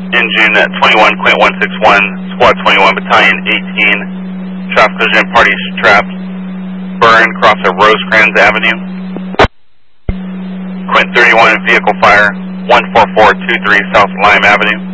Engine at 21, Quint 161, Squad 21, Battalion 18, traffic collision, party trapped, burn, cross of Rosecrans Avenue. Quint 31, vehicle fire, 14423 South Lime Avenue.